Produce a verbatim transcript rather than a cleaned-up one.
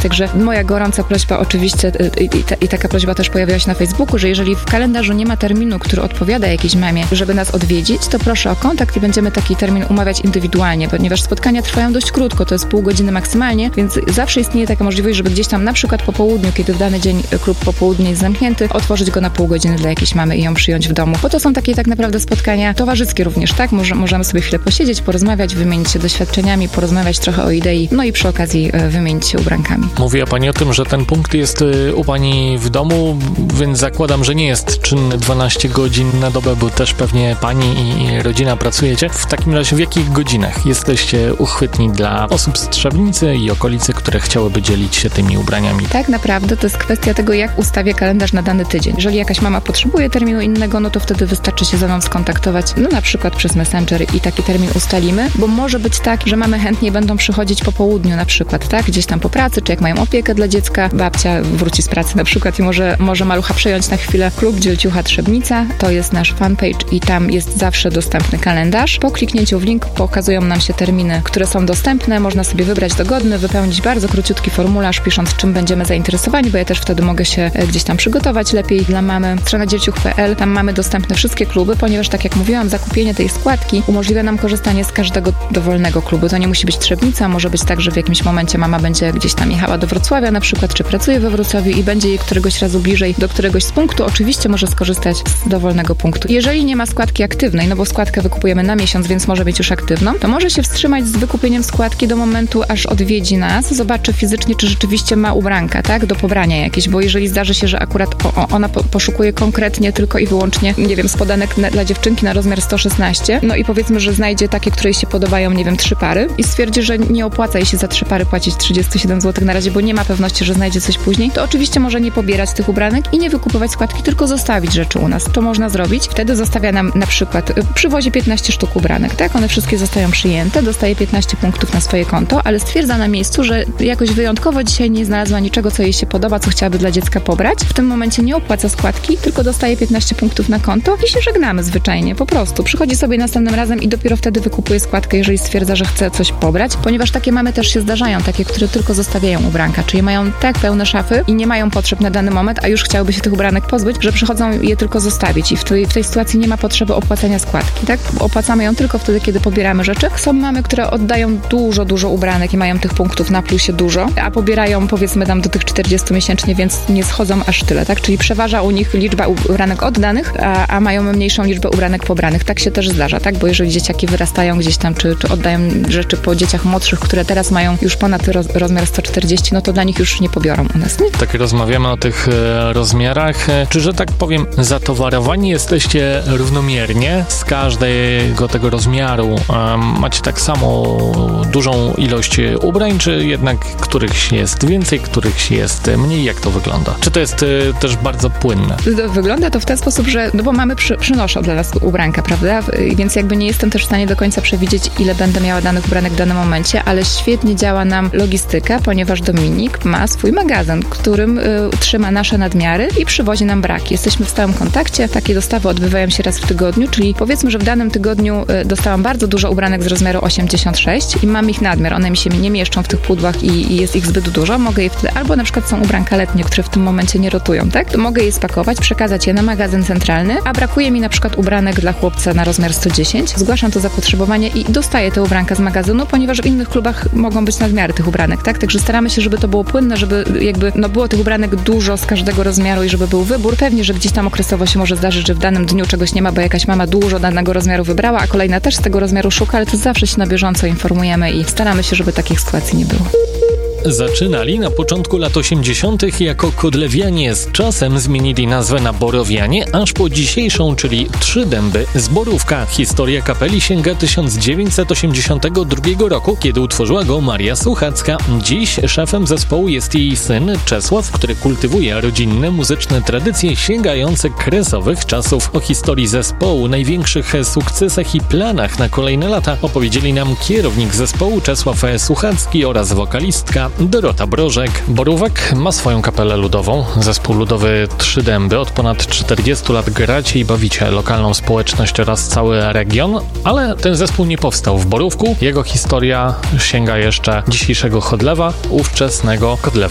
Także moja gorąca prośba oczywiście i, i, i taka prośba też pojawiła się na Facebooku, że jeżeli w kalendarzu nie ma terminu, który odpowiada jakiejś mamie, żeby nas odwiedzić, to proszę o kontakt i będziemy taki termin umawiać indywidualnie, ponieważ spotkania trwają dość krótko, to jest pół godziny maksymalnie, więc zawsze istnieje taka możliwość, żeby gdzieś tam na przykład po południu, kiedy w dany dzień klub popołudnie jest zamknięty, otworzyć go na pół godziny dla jakiejś mamy i ją przyjąć w domu. Bo to są takie tak naprawdę spotkania towarzyskie również, tak? Może, możemy sobie chwilę posiedzieć, porozmawiać, wymienić się doświadczeniami, porozmawiać trochę o idei, no i przy okazji e, wymienić się ubrankami. Mówiła Pani o tym, że ten punkt jest y, u Pani w domu, więc zakładam, że nie jest czynny dwanaście godzin na dobę, bo też pewnie Pani i, i rodzina pracujecie. W takim razie w jakich godzinach jesteście uchwytni dla osób z Trzebnicy i okolicy, które chciałyby dzielić się tymi ubraniami? Tak naprawdę to jest kwestia tego, jak ustawię kalendarz na dany tydzień. Jeżeli jakaś mama potrzebuje terminu innego, no to wtedy wystarczy się ze mną skontaktować, no na przykład przez Messenger i taki termin ustalimy, bo może być tak, że mamy chętnie będą przychodzić po południu na przykład, tak? Gdzieś tam po pracy, czy jak mają opiekę dla dziecka, babcia wróci z pracy na przykład i może, może malucha przejąć na chwilę. Klub Dzielciucha Trzebnica to jest nasz fanpage i tam jest zawsze dostępny kalendarz. Po kliknięciu w link pokazują nam się terminy, które są dostępne, można sobie wybrać dogodny, wypełnić bardzo króciutki formularz, pisząc czym będziemy zainteresowani, bo ja też wtedy mogę się gdzieś tam przygotować lepiej dla mamy. Strona dzielciuch kropka pe el, tam mamy dostępne wszystkie kluby, ponieważ tak jak mówiłam, zakupienie tej składki umożliwia nam korzystanie z każdego dowolnego klubu. To nie musi być Trzebnica, może być tak, że w jakimś momencie mama będzie gdzieś tam jechała do Wrocławia na przykład, czy pracuje we Wrocławiu i będzie jej któregoś razu bliżej do któregoś z punktu. Oczywiście może skorzystać z dowolnego punktu. Jeżeli nie ma składki aktywnej, no bo składkę wykupujemy na miesiąc, więc może być już aktywną, to może się wstrzymać z wykupieniem składki do momentu, aż odwiedzi nas, zobaczy fizycznie, czy rzeczywiście ma ubranka, tak, do pobrania jakieś, bo jeżeli zdarzy się, że akurat o, o, ona po, poszukuje konkretnie tylko i wyłącznie, nie wiem, spodanek na, dla dziewczynki na rozmiar sto szesnaście, no i powiedzmy, że znajdzie takie, które jej się podobają, nie wiem, trzy pary i stwierdzi, że nie opłaca jej się za trzy pary płacić trzydzieści siedem złotych na razie, bo nie ma pewności, że znajdzie coś później, to oczywiście może nie pobierać tych ubranek i nie wykupywać składki, tylko zostawić rzeczy u nas. To można zrobić. Wtedy zostawia nam na przykład, przywozi piętnaście sztuk ubranek, tak? One wszystkie zostają przyjęte, dostaje piętnaście punktów na swoje konto, ale stwierdza na miejscu, że jakoś wyjątkowo dzisiaj nie znalazła niczego, co jej się podoba, co chciałaby dla dziecka pobrać. W tym momencie nie opłaca składki, tylko dostaje piętnaście punktów na konto i się żegnamy zwyczajnie, po prostu. Przychodzi sobie następnym razem i dopiero wtedy wykupuje składkę, jeżeli stwierdza, że chce coś pobrać, ponieważ takie mamy też się zdarzają, takie, które tylko zostawiają ubranka, czyli mają tak pełne szafy i nie mają potrzeb na dany moment, a już chciałyby się tych ubranek pozbyć, że przychodzą je tylko zostawić i w tej, w tej sytuacji nie ma potrzeby opłacania składki, tak? Opłacamy ją tylko wtedy, kiedy pobieramy rzeczy. Są mamy, które oddają dużo, dużo ubranek i mają tych punktów na plusie dużo, a pobierają powiedzmy tam do tych czterdziestu miesięcznie, więc nie schodzą aż tyle, tak? Czyli przeważa u nich liczba ubranek oddanych, a, a mają mniejszą liczbę ubranek pobranych. Tak się też zdarza, tak? Bo jeżeli dzieciaki wyrastają gdzieś tam, czy, czy oddają rzeczy po dzieciach młodszych, które teraz mają już ponad roz, rozmiar sto czterdzieści, no to dla nich już nie pobiorą u nas. Nie? Tak rozmawiamy o tych e, rozmiarach. E, czy, że tak powiem, zatowarowani jesteście równomiernie z każdego tego rozmiaru? E, macie tak samo dużą ilość ubrań, czy jednak którychś jest więcej, którychś jest mniej? Jak to wygląda? Czy to jest e, też bardzo płynne? Wygląda to w ten sposób, że, no bo mamy przy, przynoszą dla nas ubranka, prawda? Więc jakby nie jestem też w stanie do końca przewidzieć, ile będę miała danych ubranek w danym momencie, ale świetnie działa nam logistyka, ponieważ Dominik ma swój magazyn, którym y, trzyma nasze nadmiary i przywozi nam braki. Jesteśmy w stałym kontakcie, takie dostawy odbywają się raz w tygodniu, czyli powiedzmy, że w danym tygodniu y, dostałam bardzo dużo ubranek z rozmiaru osiemdziesiąt sześć i mam ich nadmiar, one mi się nie mieszczą w tych pudłach i, i jest ich zbyt dużo, mogę je wtedy, albo na przykład są ubranka letnie, które w tym momencie nie rotują, tak? To mogę je spakować, przekazać je na magazyn centralny, a brakuje mi na przykład ubranek dla chłopca na rozmiar sto dziesięć. Zgłaszam to zapotrzebowanie i dostaję te ubranka z magazynu, ponieważ w innych klubach mogą być nadmiary tych ubranek, tak? Także staramy się, żeby to było płynne, żeby jakby, no było tych ubranek dużo z każdego rozmiaru i żeby był wybór. Pewnie, że gdzieś tam okresowo się może zdarzyć, że w danym dniu czegoś nie ma, bo jakaś mama dużo danego rozmiaru wybrała, a kolejna też z tego rozmiaru szuka, ale to zawsze się na bieżąco informujemy i staramy się, żeby takich sytuacji nie było. Zaczynali na początku lat osiemdziesiątych jako Kodlewianie, z czasem zmienili nazwę na Borowianie, aż po dzisiejszą, czyli Trzy Dęby z Borówka. Historia kapeli sięga tysiąc dziewięćset osiemdziesiątego drugiego roku, kiedy utworzyła go Maria Suchacka. Dziś szefem zespołu jest jej syn Czesław, który kultywuje rodzinne muzyczne tradycje sięgające kresowych czasów. O historii zespołu, największych sukcesach i planach na kolejne lata opowiedzieli nam kierownik zespołu Czesław Suchacki oraz wokalistka Dorota Brożek. Borówek ma swoją kapelę ludową, zespół ludowy Trzy Dęby. Od ponad czterdziestu lat gracie i bawicie lokalną społeczność oraz cały region, ale ten zespół nie powstał w Borówku. Jego historia sięga jeszcze dzisiejszego Chodlewa, ówczesnego Kodlewa